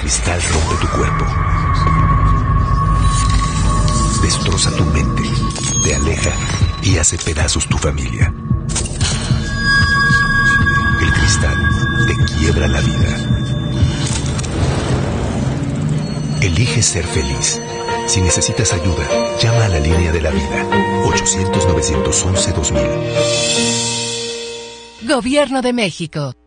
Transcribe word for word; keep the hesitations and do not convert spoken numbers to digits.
cristal rompe tu cuerpo. Destroza tu mente, te aleja y hace pedazos tu familia. El cristal te quiebra la vida. Elige ser feliz. Si necesitas ayuda, llama a la línea de la vida. ochocientos, novecientos once, dos mil. Gobierno de México.